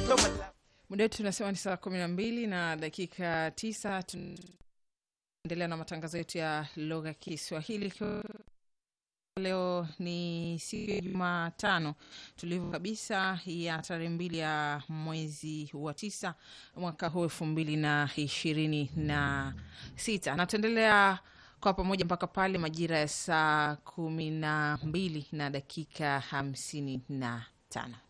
Muda wetu tunasema ni saa 12 na dakika 9. Tunaendelea na matangazo yetu ya lugha ya Kiswahili. Leo ni siku ya Jumatano tulivu kabisa ya tarehe 2 ya mwezi wa 9 mwaka huu 2026. Na tuendelea kwa pamoja mpaka pale majira ya saa 12 na dakika 55.